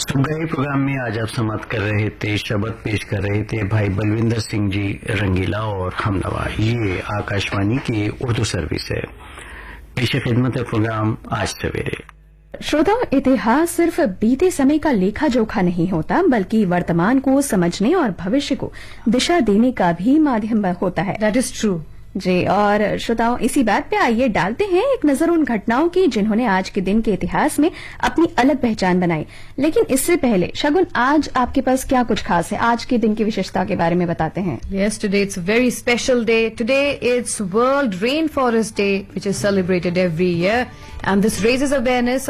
तो गए प्रोग्राम में आज आप समाप्त कर रहे थे, शब्द पेश कर रहे थे भाई बलविंदर सिंह जी रंगीला और हमनवा। ये आकाशवाणी की उर्दू सर्विस है। पेश खिदमत है प्रोग्राम आज सवेरे। श्रोताओं, इतिहास सिर्फ बीते समय का लेखा जोखा नहीं होता, बल्कि वर्तमान को समझने और भविष्य को दिशा देने का भी माध्यम होता है। दैट इज ट्रू जी। और श्रोताओं, इसी बात पे आइए डालते हैं एक नजर उन घटनाओं की जिन्होंने आज के दिन के इतिहास में अपनी अलग पहचान बनाई। लेकिन इससे पहले शगुन, आज आपके पास क्या कुछ खास है? आज के दिन की विशेषता के बारे में बताते हैं। Yes, today it's a very special day. Today it's World Rainforest Day, which is celebrated every year, and this raises awareness